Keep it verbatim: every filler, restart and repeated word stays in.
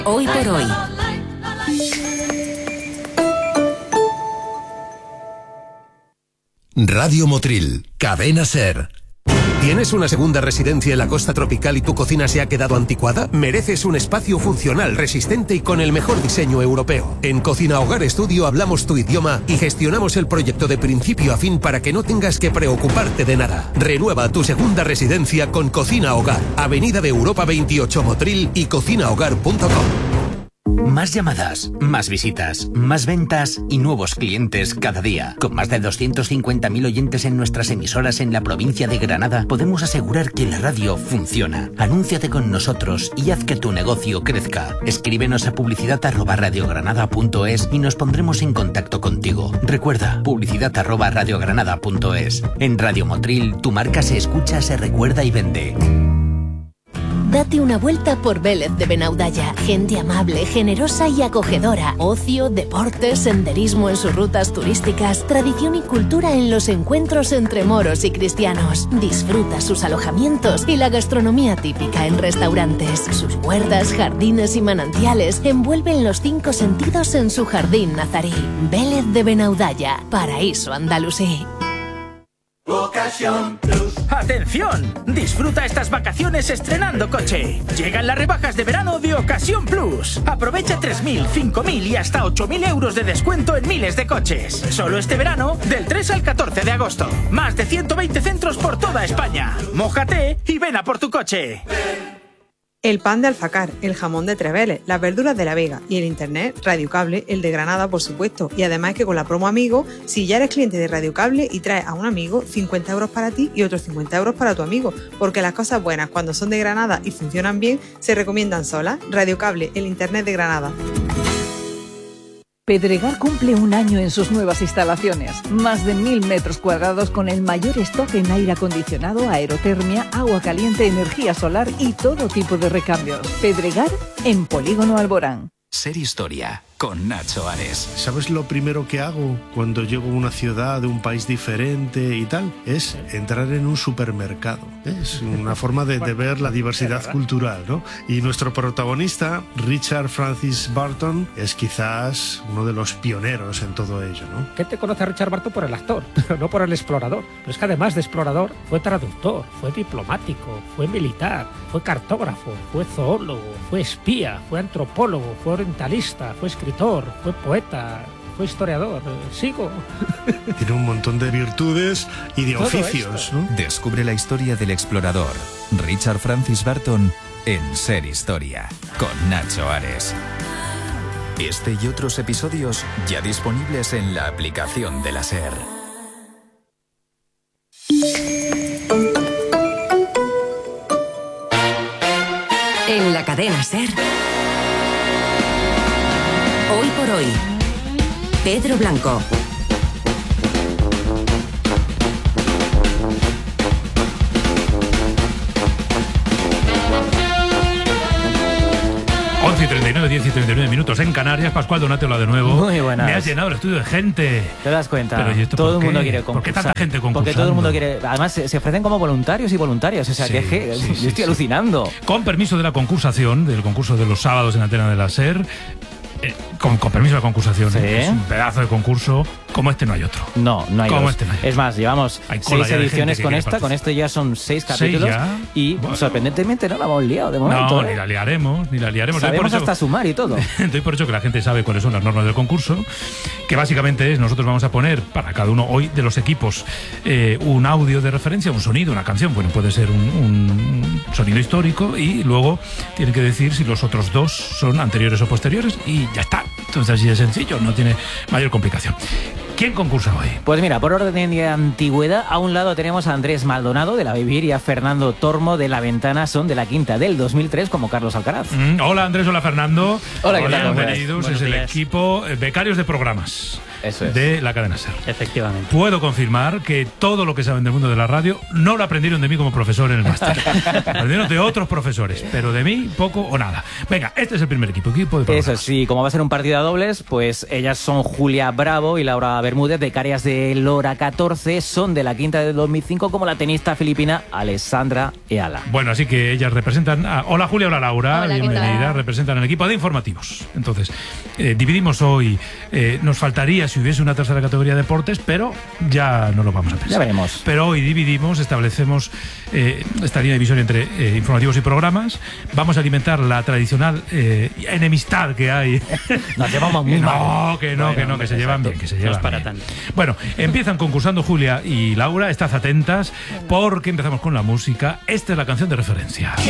Hoy por hoy. Radio Motril, Cadena Ser. ¿Tienes una segunda residencia en la costa tropical y tu cocina se ha quedado anticuada? Mereces un espacio funcional, resistente y con el mejor diseño europeo. En Cocina Hogar Estudio hablamos tu idioma y gestionamos el proyecto de principio a fin para que no tengas que preocuparte de nada. Renueva tu segunda residencia con Cocina Hogar, Avenida de Europa veintiocho Motril y cocina hogar punto com. Más llamadas, más visitas, más ventas y nuevos clientes cada día. Con más de doscientos cincuenta mil oyentes en nuestras emisoras en la provincia de Granada, podemos asegurar que la radio funciona. Anúnciate con nosotros y haz que tu negocio crezca. Escríbenos a publicidad arroba radiogranada punto es y nos pondremos en contacto contigo. Recuerda, publicidad arroba radiogranada punto es. En Radio Motril, tu marca se escucha, se recuerda y vende. Date una vuelta por Vélez de Benaudalla. Gente amable, generosa y acogedora. Ocio, deportes, senderismo en sus rutas turísticas. Tradición y cultura en los encuentros entre moros y cristianos. Disfruta sus alojamientos y la gastronomía típica en restaurantes. Sus huertas, jardines y manantiales envuelven los cinco sentidos en su jardín nazarí. Vélez de Benaudalla, paraíso andalusí. Ocasión Plus. ¡Atención! Disfruta estas vacaciones estrenando coche. Llegan las rebajas de verano de Ocasión Plus. Aprovecha tres mil, cinco mil y hasta ocho mil euros de descuento en miles de coches. Solo este verano, del tres al catorce de agosto. Más de ciento veinte centros por toda España. Mójate y ven a por tu coche. El pan de Alfacar, el jamón de Treveles, las verduras de La Vega y el internet Radiocable, el de Granada, por supuesto. Y además que con la promo Amigo, si ya eres cliente de Radiocable y traes a un amigo, cincuenta euros para ti y otros cincuenta euros para tu amigo. Porque las cosas buenas, cuando son de Granada y funcionan bien, se recomiendan solas. Radiocable, el internet de Granada. Pedregar cumple un año en sus nuevas instalaciones. Más de mil metros cuadrados con el mayor stock en aire acondicionado, aerotermia, agua caliente, energía solar y todo tipo de recambios. Pedregar en Polígono Alborán. Ser Historia, con Nacho Ares. ¿Sabes lo primero que hago cuando llego a una ciudad de un país diferente y tal? Es entrar en un supermercado. Es una forma de, de ver la diversidad cultural, ¿no? Y nuestro protagonista, Richard Francis Burton, es quizás uno de los pioneros en todo ello, ¿no? ¿Qué te conoce a Richard Burton por el actor, pero no por el explorador? Pero es que además de explorador, fue traductor, fue diplomático, fue militar, fue cartógrafo, fue zoólogo, fue espía, fue antropólogo, fue orientalista, fue escritor, fue poeta, fue historiador. Sigo. Tiene un montón de virtudes y de Todo oficios, esto, ¿no? Descubre la historia del explorador Richard Francis Burton en Ser Historia, con Nacho Ares. Este y otros episodios ya disponibles en la aplicación de la SER. En la cadena SER. Hoy por hoy. Pedro Blanco. once y treinta y nueve, diez y treinta y nueve minutos en Canarias. Pascual Donate, hola de nuevo. Muy buenas. Me has llenado el estudio de gente. ¿Te das cuenta? Pero, ¿y esto todo por el mundo qué? quiere ¿Por concursar. qué tanta gente concursando? Porque todo el mundo quiere. Además, se, se ofrecen como voluntarios y voluntarias. O sea, Sí, que, que sí, yo sí, estoy sí. alucinando. Con permiso de la concursación, del concurso de los sábados en Antena de la SER. Eh, con, con permiso de la concursación, Sí. ¿eh? Es un pedazo de concurso. Como este no hay otro. No, no hay Como dos. este no hay Es más, llevamos Hay cola seis ya de ediciones gente que con quiere esta. Con participar. esto ya son seis capítulos. ya. Y Bueno. sorprendentemente no la hemos liado de momento. No, ¿eh? ni la liaremos, ni la liaremos. Doy Sabemos por hecho- hasta sumar y todo. Doy por hecho que la gente sabe cuáles son las normas del concurso, que básicamente es, nosotros vamos a poner para cada uno hoy de los equipos eh, un audio de referencia, un sonido, una canción, bueno, puede ser un, un sonido histórico y luego tienen que decir si los otros dos son anteriores o posteriores y ya está. Entonces así de sencillo, no tiene mayor complicación. ¿Quién concursa hoy? Pues mira, por orden de antigüedad, a un lado tenemos a Andrés Maldonado de La Vivir y a Fernando Tormo de La Ventana, son de la quinta del dos mil tres como Carlos Alcaraz. Mm, hola Andrés, hola Fernando. Hola, ¿qué tal? Bienvenidos, Buenos es el días. equipo eh, becarios de programas. Eso es. De la cadena SER. Efectivamente. Puedo confirmar que todo lo que saben del mundo de la radio no lo aprendieron de mí como profesor en el máster. Aprendieron de otros profesores, pero de mí poco o nada. Venga, este es el primer equipo, equipo de programas. Eso sí, como va a ser un partido a dobles, pues ellas son Julia Bravo y Laura Bermúdez, becarias de Lora catorce, son de la quinta del dos mil cinco, como la tenista filipina Alessandra Eala. Bueno, así que ellas representan... A... Hola Julia, hola Laura, hola, bienvenida. Representan el equipo de informativos. Entonces, eh, dividimos hoy, eh, nos faltaría si hubiese una tercera categoría de deportes, pero ya no lo vamos a pensar. Ya veremos. Pero hoy dividimos, establecemos eh, esta línea divisoria entre eh, informativos y programas. Vamos a alimentar la tradicional eh, enemistad que hay. Nos llevamos muy que mal. No, que no, Bueno, que no, que se llevan bien, que se llevan No es para bien. tanto. Bueno, empiezan concursando Julia y Laura, estad atentas porque empezamos con la música. Esta es la canción de referencia.